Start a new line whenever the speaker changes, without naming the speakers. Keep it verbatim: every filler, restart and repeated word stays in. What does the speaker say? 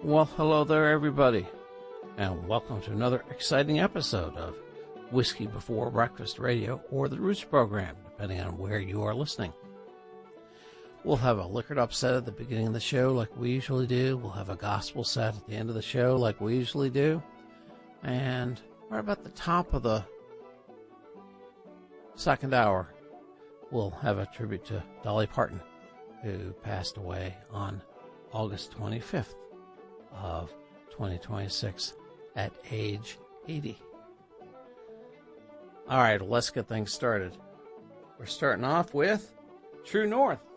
Well, hello there, everybody, and welcome to another exciting episode of Whiskey Before Breakfast Radio, or the Roots program, depending on where you are listening. We'll have a liquored up set at the beginning of the show like we usually do. We'll have a gospel set at the end of the show like we usually do. And right about the top of the second hour, we'll have a tribute to Dolly Parton, who passed away on August twenty-fifth of twenty twenty-six at age eighty. All right, let's get things started. We're starting off with True North.